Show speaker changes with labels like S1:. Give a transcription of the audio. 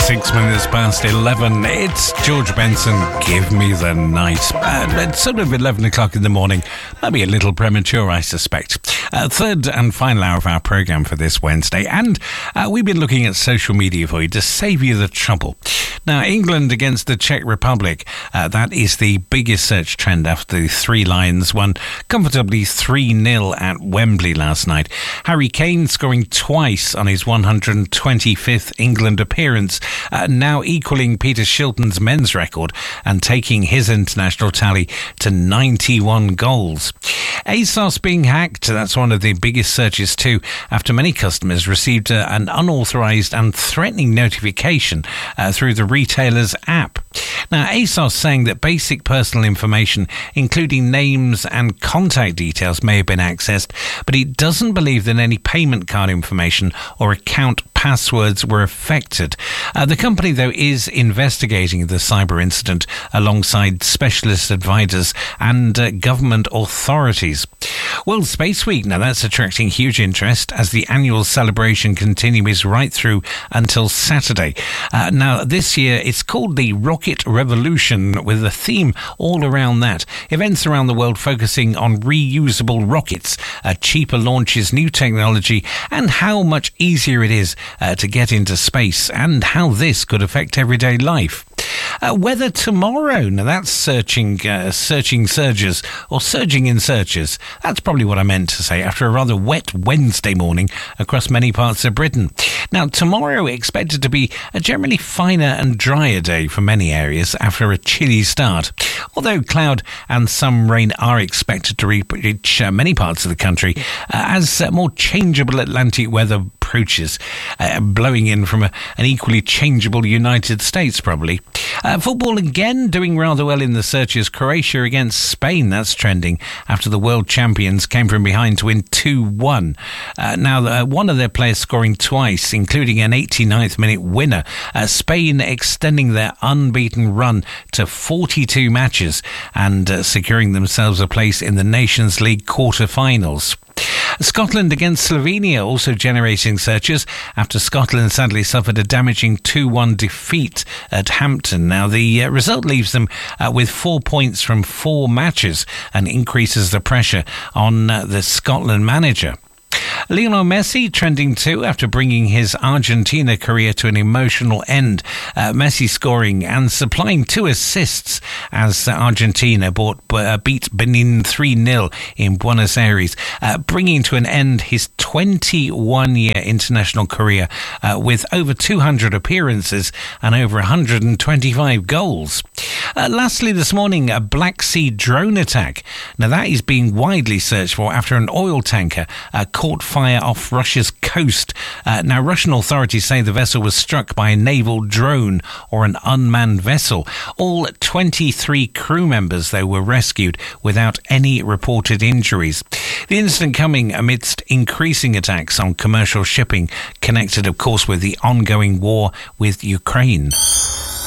S1: 6 minutes past 11. It's George Benson, Give Me the Night. It's sort of 11 o'clock in the morning. Maybe a little premature, I suspect. Third and final hour of our programme for this Wednesday. And we've been looking at social media for you to save you the trouble. Now, England against the Czech Republic. That is the biggest search trend after the Three Lions won comfortably 3-0 at Wembley last night. Harry Kane scoring twice on his 125th England appearance, now equalling Peter Shilton's men's record and taking his international tally to 91 goals. ASOS being hacked, that's one of the biggest searches too, after many customers received an unauthorised and threatening notification through the retailer's app. Now, ASOS saying that basic personal information, including names and contact details, may have been accessed, but it doesn't believe that any payment card information or account passwords were affected. The company, though, is investigating the cyber incident alongside specialist advisors and government authorities. World Space Week, now that's attracting huge interest as the annual celebration continues right through until Saturday. Now, this year it's called the Rocket Revolution, with a theme all around that. Events around the world focusing on reusable rockets, cheaper launches, new technology, and how much easier it is to get into space, and how this could affect everyday life. Weather tomorrow. Now that's surging surges, or surging in searches. That's probably what I meant to say after a rather wet Wednesday morning across many parts of Britain. Now tomorrow expected to be a generally finer and drier day for many areas after a chilly start. Although cloud and some rain are expected to reach many parts of the country as more changeable Atlantic weather approaches, blowing in from an equally changeable United States probably. Football again doing rather well in the searches. Croatia against Spain, that's trending after the world champions came from behind to win 2-1. Now, one of their players scoring twice, including an 89th minute winner. Spain extending their unbeaten run to 42 matches and securing themselves a place in the Nations League quarter-finals. Scotland against Slovenia also generating searches after Scotland sadly suffered a damaging 2-1 defeat at Hampton. Now the result leaves them with 4 points from 4 matches and increases the pressure on the Scotland manager. Lionel Messi trending too after bringing his Argentina career to an emotional end. Messi scoring and supplying 2 assists as Argentina beat Benin 3-0 in Buenos Aires, bringing to an end his 21-year international career with over 200 appearances and over 125 goals. Lastly this morning, a Black Sea drone attack. Now that is being widely searched for after an oil tanker caught fire off Russia's coast. Now, Russian authorities say the vessel was struck by a naval drone or an unmanned vessel. All 23 crew members, though, were rescued without any reported injuries. The incident coming amidst increasing attacks on commercial shipping, connected, of course, with the ongoing war with Ukraine.